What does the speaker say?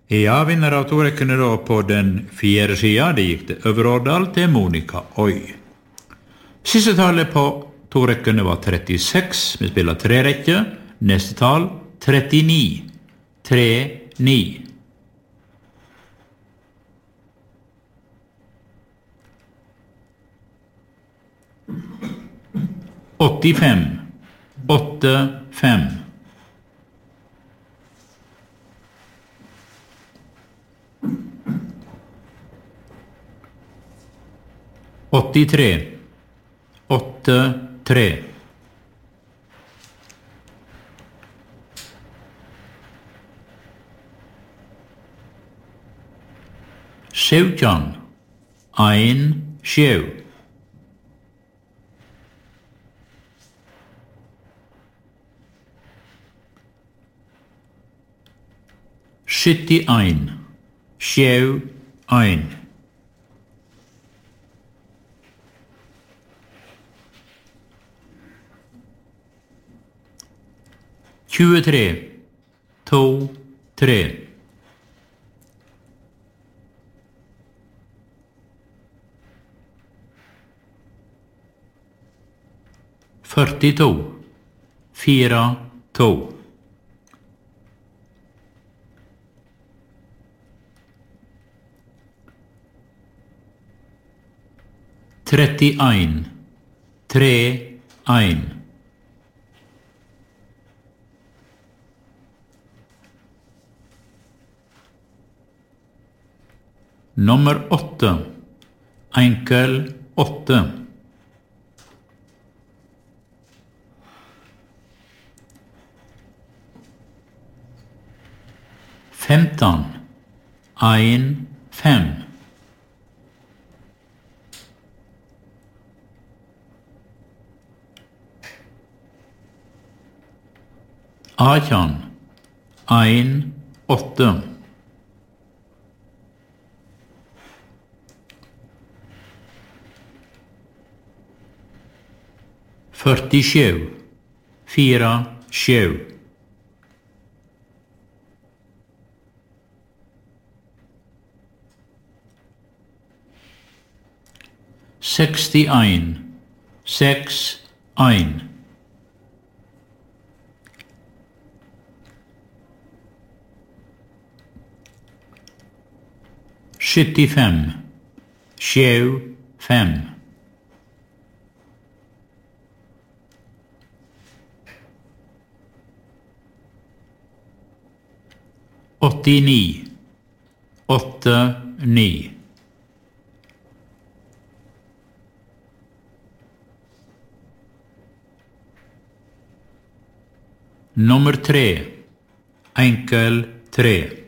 Ja, vinner av torekkene da på den 4. sida, det gikk det over Årdal til Monica Øy. Siste tallet på torekkene var 36, vi spiller 3 rekker. Neste tall 39, 3-9. «85, 8-5. 83, 8-3. 17, 1-7. 71, 7-1. 23, 2-3. 42, 4-2. 31, 3-1. 8, enkel 8. 15, 1-5. 18, 1-8. 47, 4-7. 61, 6-1. 75, 7-5. 89, 8-9. 3, enkel 3.